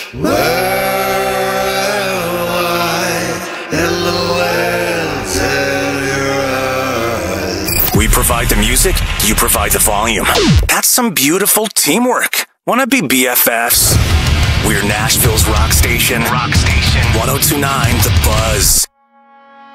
We provide the music, you provide the volume. That's some beautiful teamwork. Wanna be BFFs? We're Nashville's rock station. 1029 The Buzz.